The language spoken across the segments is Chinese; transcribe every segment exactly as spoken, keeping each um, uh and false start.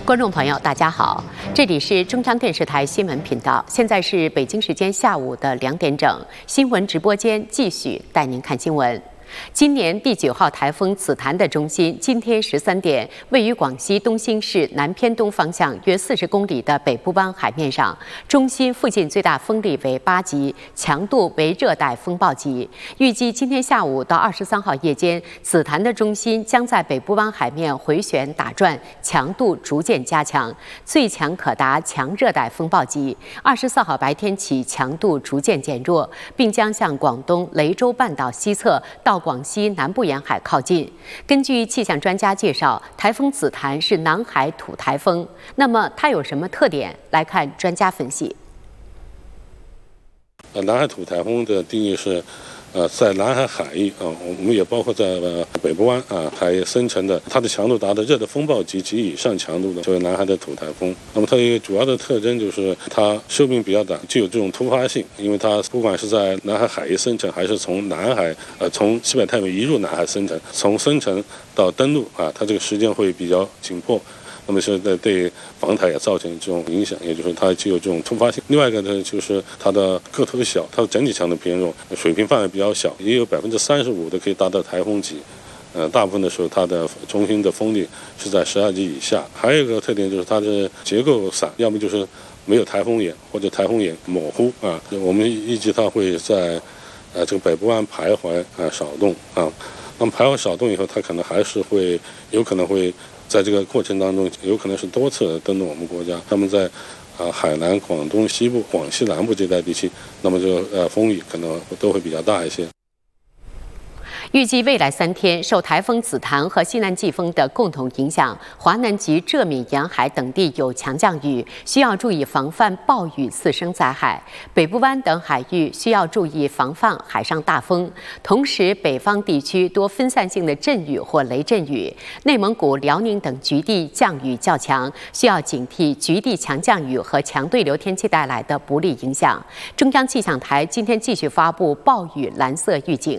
观众朋友，大家好，这里是中央电视台新闻频道，现在是北京时间下午的两点整，新闻直播间继续带您看新闻。今年第九号台风紫檀的中心，今天十三点，位于广西东兴市南偏东方向约四十公里的北部湾海面上，中心附近最大风力为八级，强度为热带风暴级。预计今天下午到二十三号夜间，紫檀的中心将在北部湾海面回旋打转，强度逐渐加强，最强可达强热带风暴级。二十四号白天起，强度逐渐减弱，并将向广东雷州半岛西侧到广西南部沿海靠近。根据气象专家介绍，台风紫檀是南海土台风。那么它有什么特点？来看专家分析。 呃，南海土台风的定义是，呃，在南海海域啊、呃，我们也包括在、呃、北部湾啊海生成的，它的强度达到热带风暴级及以上强度的，就是南海的土台风。那么它一个主要的特征就是它寿命比较短，具有这种突发性，因为它不管是在南海海域生成，还是从南海呃从西北太平洋移入南海生成，从生成到登陆啊，它这个时间会比较紧迫。那么是对对防台也造成这种影响，也就是它具有这种突发性。另外一个呢，就是它的个头小，它的整体强度偏弱，水平范围比较小，也有百分之三十五的可以达到台风级。呃，大部分的时候它的中心的风力是在十二级以下。还有一个特点就是它的结构散，要么就是没有台风眼，或者台风眼模糊啊。我们预计它会在呃这个北部湾徘徊啊扫动啊。那么徘徊扫动以后，它可能还是会有可能会。在这个过程当中，有可能是多次登陆我们国家。他们在啊海南、广东西部、广西南部这带地区，那么这个呃风雨可能都会比较大一些。 预计未来三天，受台风紫檀和西南季风的共同影响，华南及浙闽沿海等地有强降雨，需要注意防范暴雨次生灾害。北部湾等海域需要注意防范海上大风。同时，北方地区多分散性的阵雨或雷阵雨，内蒙古、辽宁等局地降雨较强，需要警惕局地强降雨和强对流天气带来的不利影响。中央气象台今天继续发布暴雨蓝色预警。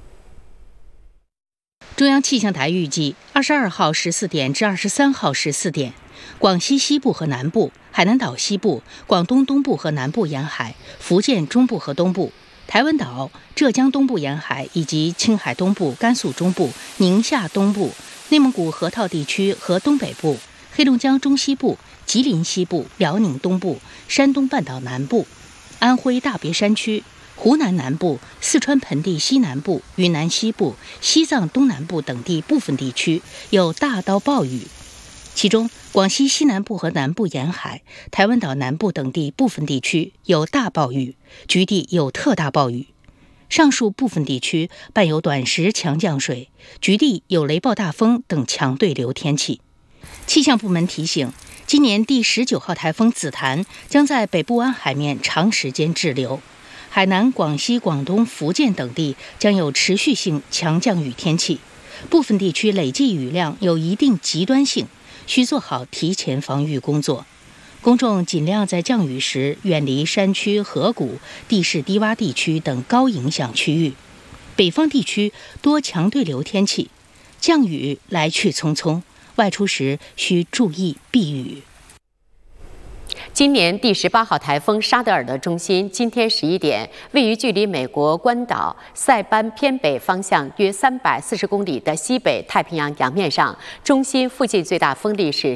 中央气象台预计，二十二号十四点至二十三号十四点，广西西部和南部、海南岛西部、广东东部和南部沿海、福建中部和东部、台湾岛、浙江东部沿海以及青海东部、甘肃中部、宁夏东部、内蒙古河套地区和东北部、黑龙江中西部、吉林西部、辽宁东部、山东半岛南部、安徽大别山区、湖南南部、四川盆地西南部、云南西部、西藏东南部等地部分地区有大到暴雨，其中广西西南部和南部沿海、台湾岛南部等地部分地区有大暴雨，局地有特大暴雨。上述部分地区伴有短时强降水，局地有雷暴大风等强对流天气。气象部门提醒，今年第十九号台风紫檀将在北部湾海面长时间滞留。海南、广西、广东、福建等地将有持续性强降雨天气，部分地区累计雨量有一定极端性，需做好提前防御工作。公众尽量在降雨时远离山区、河谷、地势低洼地区等高影响区域。北方地区多强对流天气，降雨来去匆匆，外出时需注意避雨。 今年第十八号台风沙德尔的中心，今天十一点，位于距离美国关岛塞班偏北方向约三百四十公里的西北太平洋洋面上，中心附近最大风力是